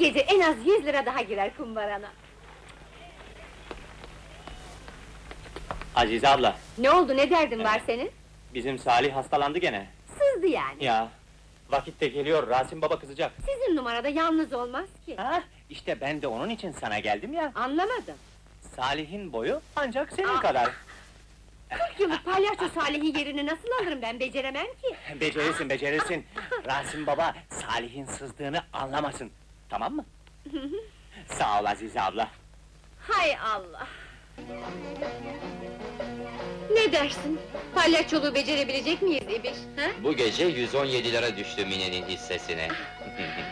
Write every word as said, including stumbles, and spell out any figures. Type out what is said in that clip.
gece en az yüz lira daha girer kumbarana. Azize abla, Ne oldu, ne derdin var senin? bizim Salih hastalandı gene. Sızdı yani. Ya, vakit de geliyor, Rasim baba kızacak. Sizin numarada yalnız olmaz ki. Ha, işte ben de onun için sana geldim ya. Anlamadım. Salih'in boyu ancak senin Aa. kadar. Kırk yıllık palyaço Salih'in yerini nasıl alırım ben, beceremem ki! Becerirsin, becerirsin. Rasim baba, Salih'in sızdığını anlamasın. Tamam mı? Sağ ol Azize abla. Hay Allah! Ne dersin? Palyaçoluğu becerebilecek miyiz İbiş, ha? Bu gece yüz on yedi lira düştü Mine'nin hissesine.